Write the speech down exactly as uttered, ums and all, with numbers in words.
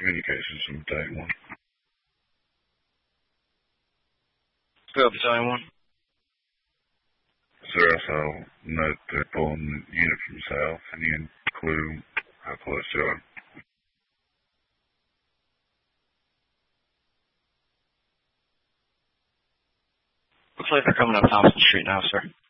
communications from Battalion one. Go, Battalion one. Sir, also note they're pulling the unit from south. Any clue how close they are? Looks like they're coming up Thompson Street now, sir.